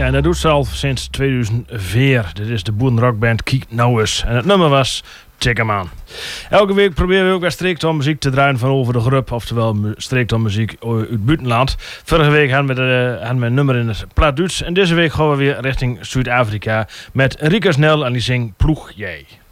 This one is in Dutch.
Ja, en dat doet ze al sinds 2004. Dit is de boerenrockband Kiek Nou eens. En het nummer was Check 'em aan. Elke week proberen we ook weer streektaal muziek te draaien van over de grup. Oftewel streektaal muziek uit het buitenland. Vorige week hadden we een nummer in het plat Duits. En deze week gaan we weer richting Zuid-Afrika met Rika Snel en die zingt Ploeg Jij.